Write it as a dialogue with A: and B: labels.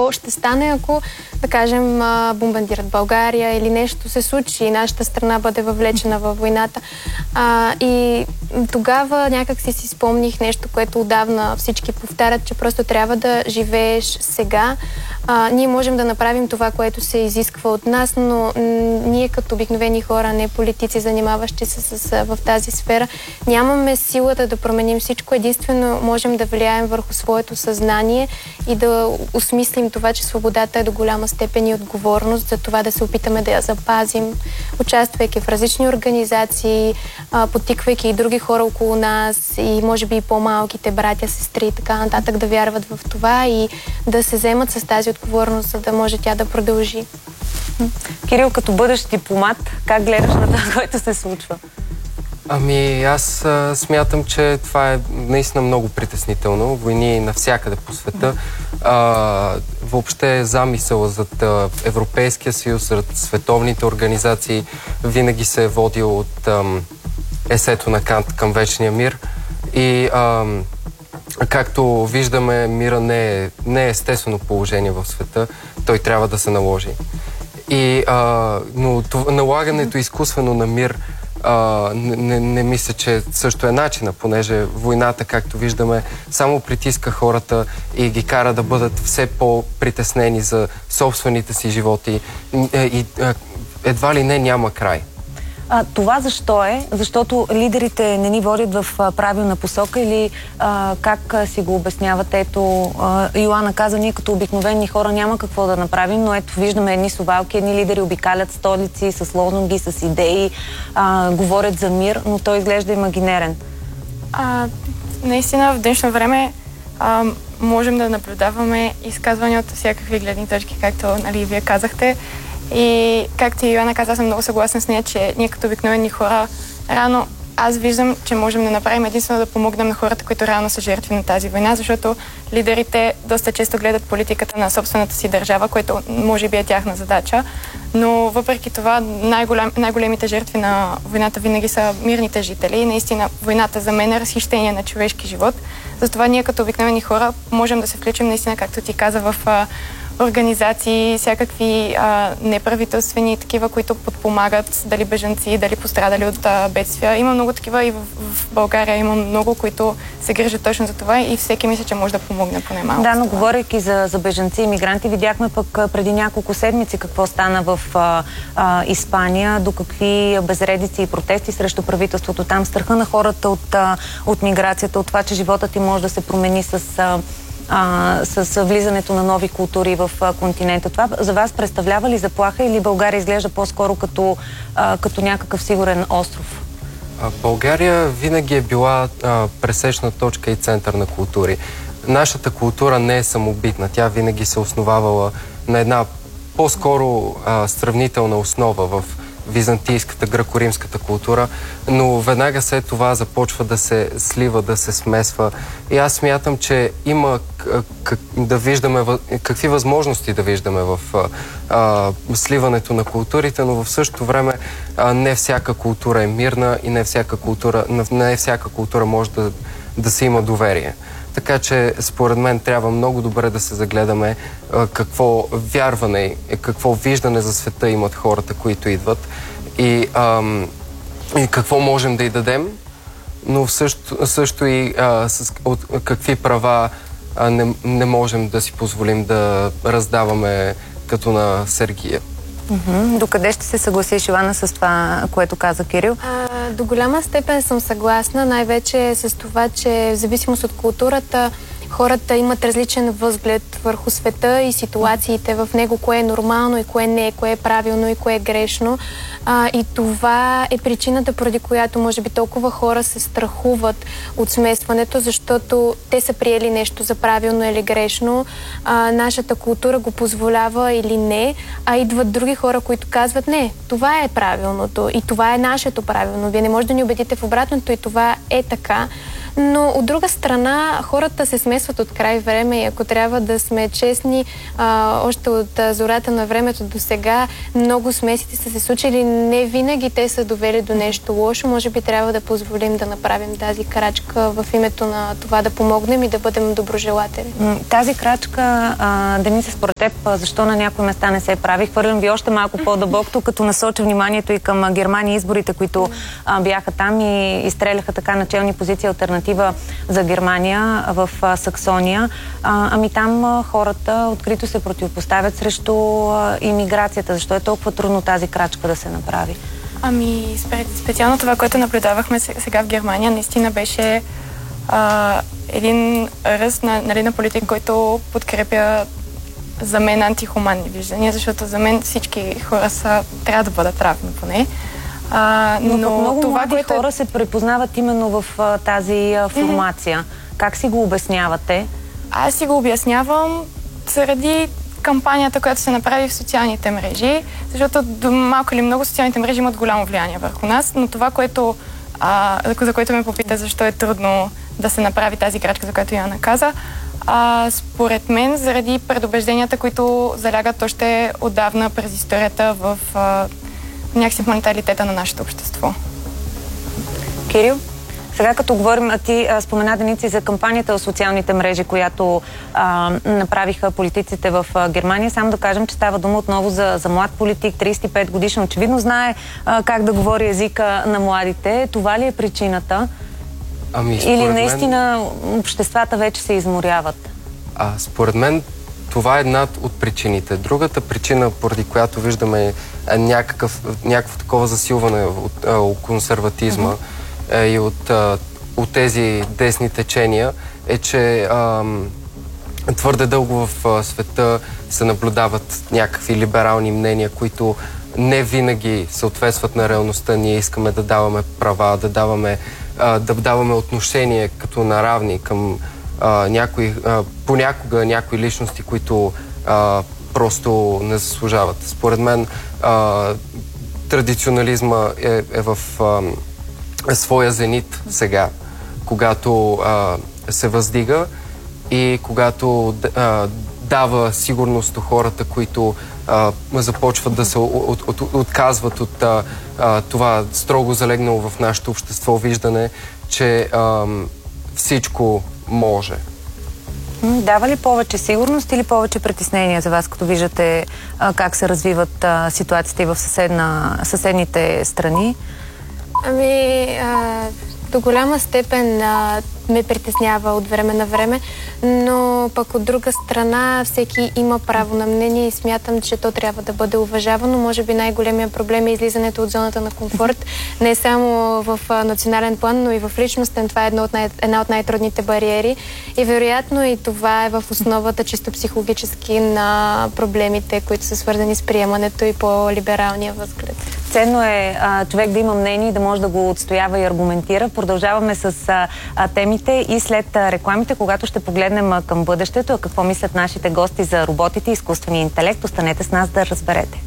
A: какво ще стане, ако, да кажем, бомбардират България или нещо се случи и нашата страна бъде въвлечена във войната. И тогава някак си спомних нещо, което отдавна всички повтарят, че просто трябва да живееш сега. Ние можем да направим това, което се изисква от нас, но ние като обикновени хора, не политици, занимаващи се в тази сфера, нямаме силата да променим всичко. Единствено можем да влияем върху своето съзнание и да осмислим това, че свободата е до голяма степен и отговорност, за това да се опитаме да я запазим, участвайки в различни организации, потиквайки и други хора около нас и може би и по-малките братя, сестри и така нататък да вярват в това и да се вземат с тази отговорност, за да може тя да продължи.
B: Кирил, като бъдещ дипломат, как гледаш на това, което се случва?
C: Ами аз смятам, че това е наистина много притеснително. Войни навсякъде по света. Въобще замисъла зад Европейския съюз, зад световните организации винаги се е водил от есето на Кант към вечния мир. И както виждаме, мира не е естествено положение в света. Той трябва да се наложи. Но налагането изкуствено на мир не мисля, че също е начина, понеже войната, както виждаме, само притиска хората и ги кара да бъдат все по-притеснени за собствените си животи и едва ли не няма край.
B: Това защо е? Защото лидерите не ни водят в правилна посока или как си го обясняват? Ето, Йоана каза, ние като обикновени хора няма какво да направим, но ето виждаме едни совалки, едни лидери обикалят столици с лозунги, с идеи, говорят за мир, но той изглежда имагинерен.
D: Наистина в днешно време можем да наблюдаваме изказвания от всякакви гледни точки, както вие казахте. И както и Йоана каза, аз съм много съгласна с нея, че ние като обикновени хора рано аз виждам, че можем да направим единствено да помогнем на хората, които реално са жертви на тази война, защото лидерите доста често гледат политиката на собствената си държава, което може би е тяхна задача. Но въпреки това най-големите жертви на войната винаги са мирните жители. И наистина войната за мен е разхищение на човешки живот. Затова ние като обикновени хора можем да се включим наистина, както ти каза, в организации, всякакви неправителствени такива, които подпомагат дали бежанци, дали пострадали от бедствия. Има много такива и в България има много, които се грижат точно за това и всеки мисля, че може да помогне поне малко.
B: Да, но говорейки за бежанци и мигранти, видяхме пък преди няколко седмици какво стана в Испания, до какви безредици и протести срещу правителството там, страха на хората от миграцията, от това, че животът им може да се промени с влизането на нови култури в континента. Това за вас представлява ли заплаха или България изглежда по-скоро като някакъв сигурен остров?
C: България винаги е била пресечна точка и център на култури. Нашата култура не е самобитна. Тя винаги се основавала на една по-скоро сравнителна основа в византийската, гръко-римската култура, но веднага след това започва да се слива, да се смесва. И аз смятам, че има да виждаме какви възможности да виждаме в сливането на културите, но в същото време не всяка култура е мирна и не всяка култура може да се има доверие. Така че, според мен, трябва много добре да се загледаме какво вярване, какво виждане за света имат хората, които идват и какво можем да й дадем, но също и какви права не можем да си позволим да раздаваме като на Сергия.
B: Докъде ще се съгласиш, Йоана, с това, което каза Кирил?
A: До голяма степен съм съгласна, най-вече с това, че в зависимост от културата хората имат различен възглед върху света и ситуациите в него, кое е нормално и кое не е, кое е правилно и кое е грешно. И това е причината, поради която може би толкова хора се страхуват от смесването, защото те са приели нещо за правилно или грешно. Нашата култура го позволява или не, а идват други хора, които казват не, това е правилното и това е нашето правилно. Вие не можете да ни убедите в обратното и това е така. Но от друга страна, хората се смесват от край време и ако трябва да сме честни, още от зората на времето до сега, много смесите са се случили. Не винаги те са довели до нещо лошо. Може би трябва да позволим да направим тази крачка в името на това да помогнем и да бъдем доброжелатели.
B: Тази крачка, Дениса, според теб, защо на някои места не се прави? Хвърлям ви още малко по-дълбоко, като насоча вниманието и към Германия, изборите, които бяха там и изстреляха така начални позиции алтернатива за Германия в Саксония. Ами там хората открито се противопоставят срещу имиграцията. Защо е толкова трудно тази крачка да се направи?
D: Ами, специално това, което наблюдавахме сега в Германия, наистина беше един ръст на политик, който подкрепя за мен антихуманни виждания, защото за мен всички хора трябва да бъдат равни поне.
B: Но много това, млади хора се препознават именно в тази формация. Как си го обяснявате?
D: Аз си го обяснявам заради кампанията, която се направи в социалните мрежи, защото малко или много социалните мрежи имат голямо влияние върху нас, но това, за което ме попита защо е трудно да се направи тази крачка, за която Йоанна каза, според мен, заради предубежденията, които залягат още отдавна през историята в някакси в менталитета на нашето общество.
B: Кирил? Сега като говорим, ти спомена, Деница, за кампанията в социалните мрежи, която направиха политиците в Германия. Само да кажем, че става дума отново за млад политик, 35 годишен. Очевидно знае как да говори езика на младите. Това ли е причината? Или наистина обществата вече се изморяват?
C: Според мен това е една от причините. Другата причина, поради която виждаме някакво такова засилване от консерватизма и от тези десни течения, е, че твърде дълго в света се наблюдават някакви либерални мнения, които не винаги съответстват на реалността. Ние искаме да даваме права, да даваме отношение като наравни към понякога някои личности, които просто не заслужават. Според мен традиционализма е в своя зенит сега, когато се въздига и когато дава сигурност до хората, които започват да се отказват от това строго залегнало в нашето общество виждане, че всичко може.
B: Дава ли повече сигурност или повече притеснения за вас, като виждате как се развиват ситуациите в съседните страни?
A: До голяма степен ме притеснява от време на време, но пък от друга страна всеки има право на мнение и смятам, че то трябва да бъде уважавано. Може би най-големият проблем е излизането от зоната на комфорт. Не само в национален план, но и в личностен. Това е една от най-трудните бариери. И вероятно и това е в основата чисто психологически на проблемите, които са свързани с приемането и по-либералния възглед.
B: Ценно е човек да има мнение и да може да го отстоява и аргументира. Продължаваме с темите и след рекламите, когато ще погледнем към бъдещето, какво мислят нашите гости за роботите и изкуствения интелект. Останете с нас да разберете.